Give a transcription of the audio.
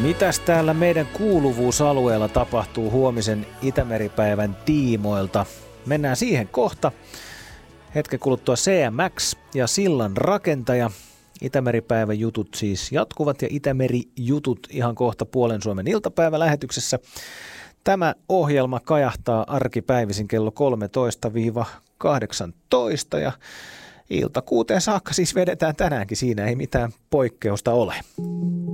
Mitäs täällä meidän kuuluvuusalueella tapahtuu huomisen Itämeripäivän tiimoilta? Mennään siihen kohta. Hetken kuluttua CMX ja sillan rakentaja. Itämeripäivän jutut siis jatkuvat ja Itämeri-jutut ihan kohta Puolen Suomen iltapäivälähetyksessä. Tämä ohjelma kajahtaa arkipäivisin kello 13-18 ja ilta 6 saakka siis vedetään tänäänkin. Siinä ei mitään poikkeusta ole.